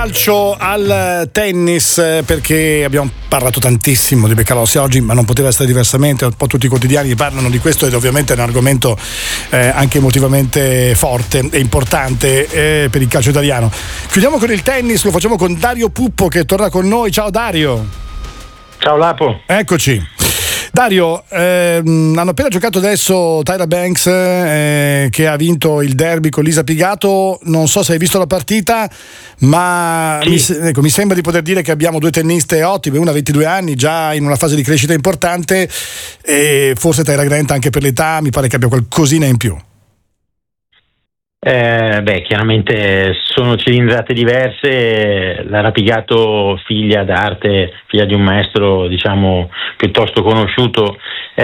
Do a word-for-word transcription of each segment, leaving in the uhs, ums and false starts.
Calcio al tennis, perché abbiamo parlato tantissimo di Beccalossi oggi, ma non poteva essere diversamente. Un po' tutti i quotidiani parlano di questo ed ovviamente è un argomento eh, anche emotivamente forte e importante eh, per il calcio italiano. Chiudiamo con il tennis, lo facciamo con Dario Puppo che torna con noi. Ciao Dario. Ciao Lapo. Eccoci. Dario, ehm, hanno appena giocato adesso Tyra Banks eh, che ha vinto il derby con Lisa Pigato. Non so se hai visto la partita, ma sì. mi, ecco, mi sembra di poter dire che abbiamo due tenniste ottime, una a ventidue anni, già in una fase di crescita importante, e forse Tyra Grant anche per l'età mi pare che abbia qualcosina in più. Eh, beh, chiaramente sono cilindrate diverse. La Rapigato, figlia d'arte, figlia di un maestro diciamo piuttosto conosciuto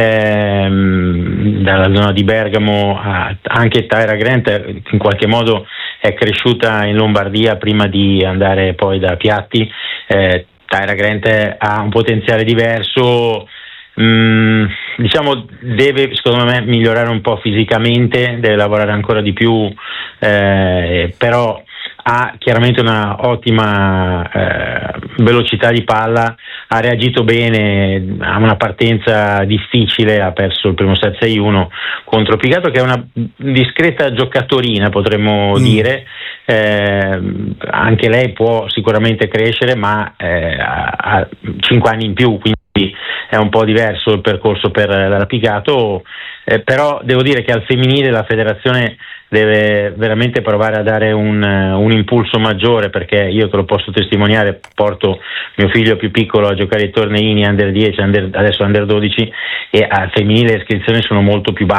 ehm, dalla zona di Bergamo, anche Tyra Grant in qualche modo è cresciuta in Lombardia prima di andare poi da Piatti. eh, Tyra Grant ha un potenziale diverso. Mm, diciamo deve secondo me migliorare un po' fisicamente, deve lavorare ancora di più, eh, però ha chiaramente una ottima eh, velocità di palla, ha reagito bene a una partenza difficile, ha perso il primo set sei uno contro Pigato, che è una discreta giocatorina potremmo mm. dire. Eh, anche lei può sicuramente crescere, ma eh, ha cinque anni in più, quindi è un po' diverso il percorso per la Rapigato, eh, però devo dire che al femminile la federazione deve veramente provare a dare un, un impulso maggiore, perché io te lo posso testimoniare, porto mio figlio più piccolo a giocare ai torneini under dieci, under, adesso under dodici, e al femminile le iscrizioni sono molto più basse.